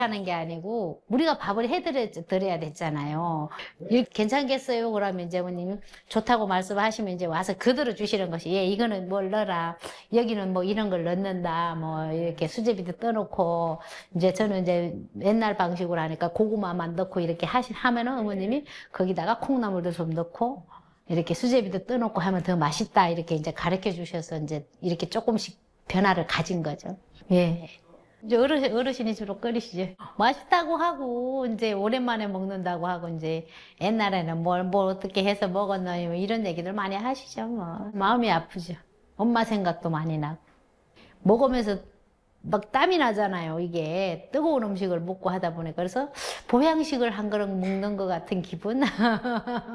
하는 게 아니고 우리가 밥을 해드려야 됐잖아요. 이렇게 괜찮겠어요? 그러면 이제 어머님이 좋다고 말씀하시면 이제 와서 그대로 주시는 것이, 예, 이거는 뭘 넣어라, 여기는 뭐 이런 걸 넣는다, 뭐 이렇게 수제비도 떠놓고, 이제 저는 이제 옛날 방식으로 하니까 고구마만 넣고 이렇게 하면은 어머님이 거기다가 콩나물도 좀 넣고 이렇게 수제비도 떠놓고 하면 더 맛있다, 이렇게 이제 가르쳐 주셔서 이제 이렇게 조금씩 변화를 가진 거죠. 예. 이제 어르신이 주로 끓이시죠. 맛있다고 하고, 이제 오랜만에 먹는다고 하고, 이제 옛날에는 뭘 어떻게 해서 먹었나, 뭐 이런 얘기들 많이 하시죠, 뭐. 마음이 아프죠. 엄마 생각도 많이 나고. 먹으면서 막 땀이 나잖아요, 이게. 뜨거운 음식을 먹고 하다 보니까. 그래서 보양식을 한 그릇 먹는 것 같은 기분?